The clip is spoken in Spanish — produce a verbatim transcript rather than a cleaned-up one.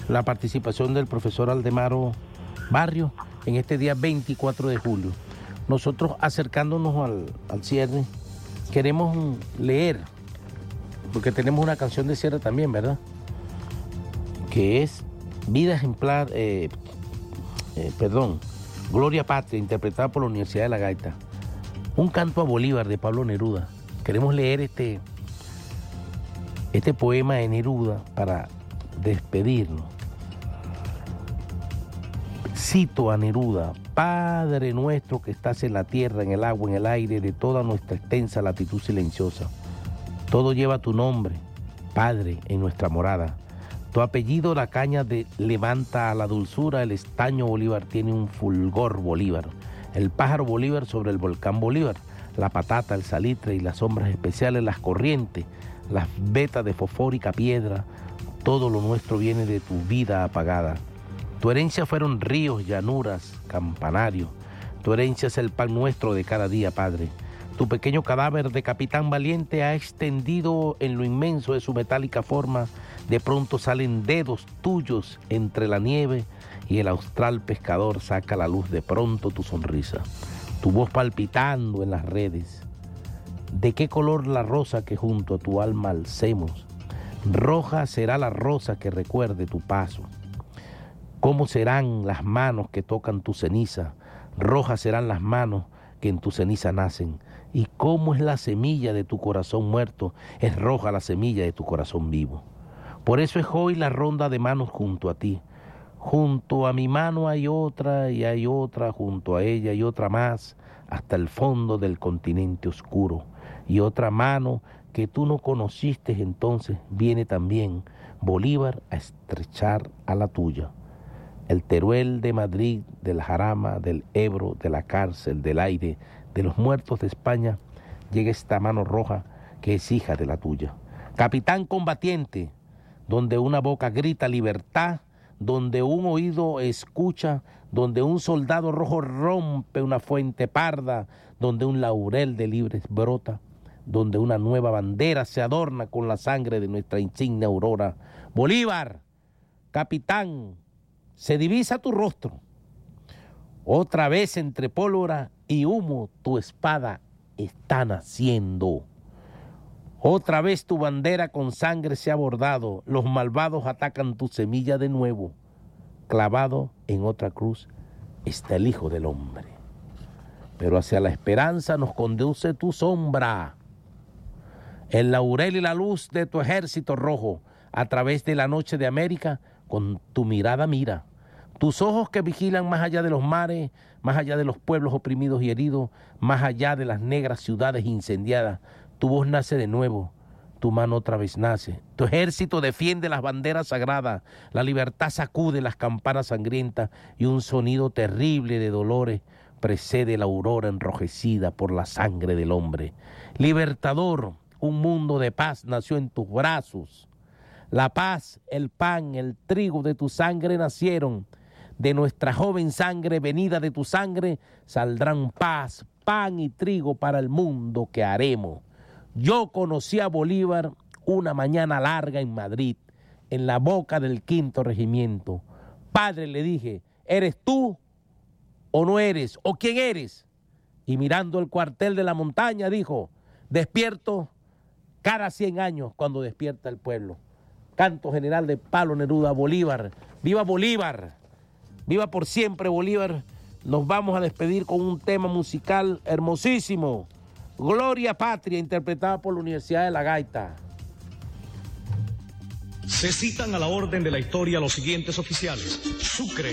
la participación del profesor Aldemaro Barrio en este día veinticuatro de julio. Nosotros, acercándonos al, al cierre, queremos leer, porque tenemos una canción de cierre también, ¿verdad? Que es Vida Ejemplar, eh, eh, perdón, Gloria Patria, interpretada por la Universidad de la Gaita. Un canto a Bolívar de Pablo Neruda. Queremos leer este, este poema de Neruda para despedirnos. Cito a Neruda: Padre nuestro que estás en la tierra, en el agua, en el aire, de toda nuestra extensa latitud silenciosa. Todo lleva tu nombre, Padre, en nuestra morada. Tu apellido la caña de levanta a la dulzura, el estaño Bolívar tiene un fulgor Bolívar. El pájaro Bolívar sobre el volcán Bolívar, la patata, el salitre y las sombras especiales, las corrientes, las vetas de fosfórica piedra, todo lo nuestro viene de tu vida apagada. Tu herencia fueron ríos, llanuras, campanarios. Tu herencia es el pan nuestro de cada día, Padre. Tu pequeño cadáver de capitán valiente ha extendido en lo inmenso de su metálica forma. De pronto salen dedos tuyos entre la nieve y el austral pescador saca a la luz de pronto tu sonrisa. Tu voz palpitando en las redes. ¿De qué color la rosa que junto a tu alma alcemos? Roja será la rosa que recuerde tu paso. ¿Cómo serán las manos que tocan tu ceniza? Rojas serán las manos que en tu ceniza nacen. ¿Y cómo es la semilla de tu corazón muerto? Es roja la semilla de tu corazón vivo. Por eso es hoy la ronda de manos junto a ti. Junto a mi mano hay otra y hay otra, junto a ella y otra más, hasta el fondo del continente oscuro. Y otra mano que tú no conociste entonces viene también, Bolívar, a estrechar a la tuya. El Teruel de Madrid, del Jarama, del Ebro, de la cárcel, del aire, de los muertos de España, llega esta mano roja que es hija de la tuya. Capitán combatiente, donde una boca grita libertad, donde un oído escucha, donde un soldado rojo rompe una fuente parda, donde un laurel de libres brota, donde una nueva bandera se adorna con la sangre de nuestra insigne aurora. Bolívar, capitán, se divisa tu rostro. Otra vez entre pólvora y humo tu espada está naciendo. Otra vez tu bandera con sangre se ha bordado. Los malvados atacan tu semilla de nuevo. Clavado en otra cruz está el Hijo del Hombre. Pero hacia la esperanza nos conduce tu sombra. El laurel y la luz de tu ejército rojo, a través de la noche de América, con tu mirada mira. Tus ojos que vigilan más allá de los mares, más allá de los pueblos oprimidos y heridos, más allá de las negras ciudades incendiadas, tu voz nace de nuevo, tu mano otra vez nace. Tu ejército defiende las banderas sagradas, la libertad sacude las campanas sangrientas y un sonido terrible de dolores precede la aurora enrojecida por la sangre del hombre. Libertador, un mundo de paz nació en tus brazos. La paz, el pan, el trigo de tu sangre nacieron. De nuestra joven sangre, venida de tu sangre, saldrán paz, pan y trigo para el mundo que haremos. Yo conocí a Bolívar una mañana larga en Madrid, en la boca del quinto regimiento. Padre, le dije, ¿eres tú o no eres? ¿O quién eres? Y mirando el cuartel de la montaña dijo, despierto cada cien años cuando despierta el pueblo. Canto general de Pablo Neruda, Bolívar. ¡Viva Bolívar! ¡Viva por siempre Bolívar! Nos vamos a despedir con un tema musical hermosísimo. Gloria Patria, interpretada por la Universidad de la Gaita. Se citan a la orden de la historia los siguientes oficiales. Sucre.